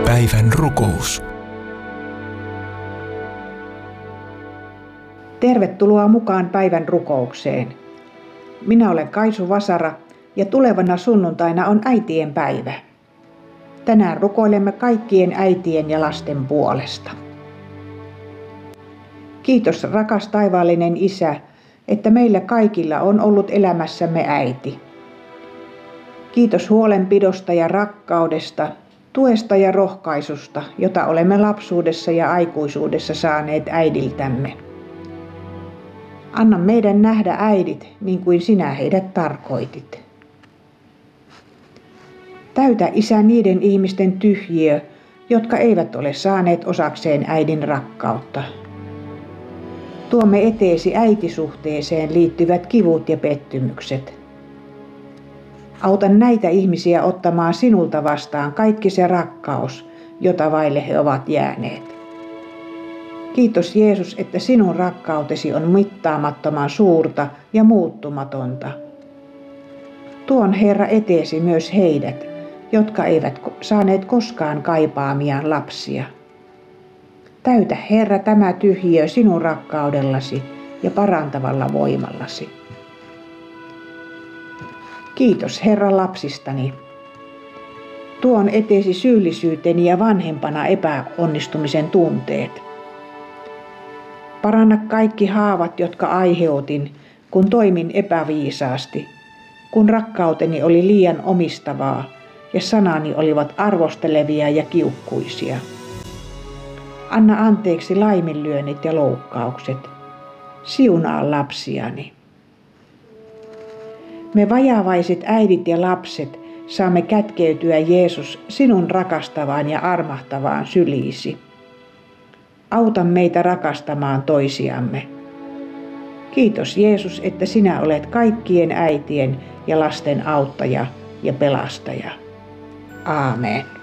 Päivän rukous. Tervetuloa mukaan päivän rukoukseen. Minä olen Kaisu Vasara ja tulevana sunnuntaina on äitien päivä. Tänään rukoilemme kaikkien äitien ja lasten puolesta. Kiitos rakas taivaallinen Isä, että meillä kaikilla on ollut elämässämme äiti. Kiitos huolenpidosta ja rakkaudesta, tuesta ja rohkaisusta, jota olemme lapsuudessa ja aikuisuudessa saaneet äidiltämme. Anna meidän nähdä äidit niin kuin sinä heidät tarkoitit. Täytä Isä niiden ihmisten tyhjiö, jotka eivät ole saaneet osakseen äidin rakkautta. Tuomme eteesi äitisuhteeseen liittyvät kivut ja pettymykset. Auta näitä ihmisiä ottamaan sinulta vastaan kaikki se rakkaus, jota vaille he ovat jääneet. Kiitos Jeesus, että sinun rakkautesi on mittaamattoman suurta ja muuttumatonta. Tuon Herra eteesi myös heidät, jotka eivät saaneet koskaan kaipaamiaan lapsia. Täytä Herra tämä tyhjiö sinun rakkaudellasi ja parantavalla voimallasi. Kiitos Herra lapsistani. Tuon eteesi syyllisyyteni ja vanhempana epäonnistumisen tunteet. Paranna kaikki haavat, jotka aiheutin, kun toimin epäviisaasti, kun rakkauteni oli liian omistavaa ja sanani olivat arvostelevia ja kiukkuisia. Anna anteeksi laiminlyönnit ja loukkaukset. Siunaa lapsiani. Me vajavaiset äidit ja lapset saamme kätkeytyä Jeesus sinun rakastavaan ja armahtavaan syliisi. Auta meitä rakastamaan toisiamme. Kiitos Jeesus, että sinä olet kaikkien äitien ja lasten auttaja ja pelastaja. Aamen.